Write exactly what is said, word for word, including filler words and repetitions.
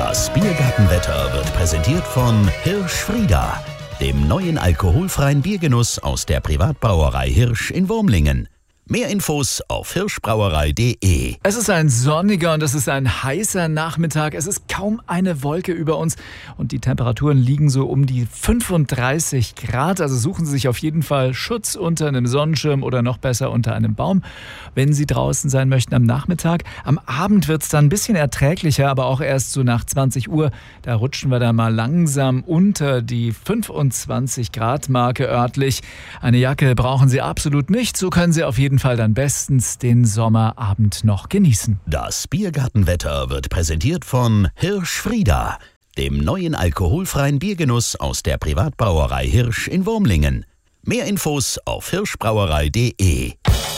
Das Biergartenwetter wird präsentiert von Hirsch-Frieda, dem neuen alkoholfreien Biergenuss aus der Privatbrauerei Hirsch in Wurmlingen. Mehr Infos auf hirschbrauerei punkt de. Es ist ein sonniger und es ist ein heißer Nachmittag. Es ist kaum eine Wolke über uns und die Temperaturen liegen so um die fünfunddreißig Grad. Also suchen Sie sich auf jeden Fall Schutz unter einem Sonnenschirm oder noch besser unter einem Baum, wenn Sie draußen sein möchten am Nachmittag. Am Abend wird es dann ein bisschen erträglicher, aber auch erst so nach zwanzig Uhr. Da rutschen wir dann mal langsam unter die fünfundzwanzig Grad Marke örtlich. Eine Jacke brauchen Sie absolut nicht. So können Sie auf jeden Fall dann bestens den Sommerabend noch genießen. Das Biergartenwetter wird präsentiert von Hirsch-Frieda, dem neuen alkoholfreien Biergenuss aus der Privatbrauerei Hirsch in Wurmlingen. Mehr Infos auf hirschbrauerei punkt de.